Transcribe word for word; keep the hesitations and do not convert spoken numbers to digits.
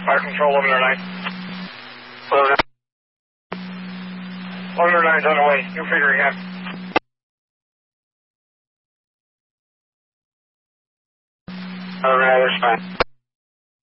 Fire control, eleven oh nine. eleven oh nine's on the way. You're figuring out. eleven oh nine, that's fine.